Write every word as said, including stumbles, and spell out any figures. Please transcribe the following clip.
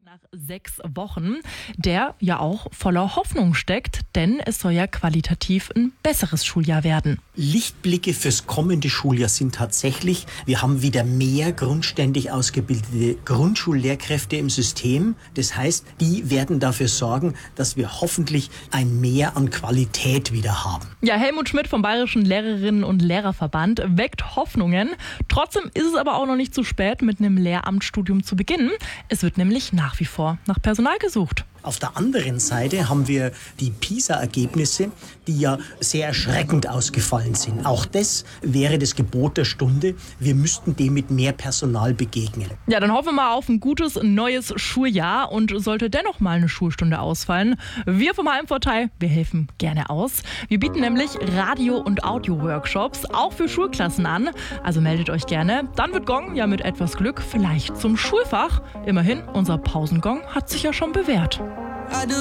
Nach sechs Wochen, der ja auch voller Hoffnung steckt, denn es soll ja qualitativ ein besseres Schuljahr werden. Lichtblicke fürs kommende Schuljahr sind tatsächlich, wir haben wieder mehr grundständig ausgebildete Grundschullehrkräfte im System. Das heißt, die werden dafür sorgen, dass wir hoffentlich ein Mehr an Qualität wieder haben. Ja, Helmut Schmidt vom Bayerischen Lehrerinnen- und Lehrerverband weckt Hoffnungen. Trotzdem ist es aber auch noch nicht zu spät, mit einem Lehramtsstudium zu beginnen. Es wird nämlich nach wie vor nach Personal gesucht. Auf der anderen Seite haben wir die PISA-Ergebnisse, die ja sehr erschreckend ausgefallen sind. Auch das wäre das Gebot der Stunde. Wir müssten dem mit mehr Personal begegnen. Ja, dann hoffen wir mal auf ein gutes neues Schuljahr. Und sollte dennoch mal eine Schulstunde ausfallen, wir vom Heimvorteil, wir helfen gerne aus. Wir bieten nämlich Radio- und Audio-Workshops auch für Schulklassen an. Also meldet euch gerne. Dann wird Gong ja mit etwas Glück vielleicht zum Schulfach. Immerhin, unser Pausengong hat sich ja schon bewährt.